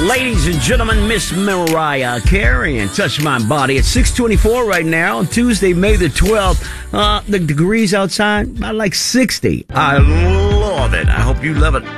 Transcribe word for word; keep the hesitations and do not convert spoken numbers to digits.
Ladies and gentlemen, Miss Mariah Carey and Touch My Body. It's six twenty-four right now on Tuesday, May the twelfth. Uh, the degrees outside, about like sixty. I love it. I hope you love it.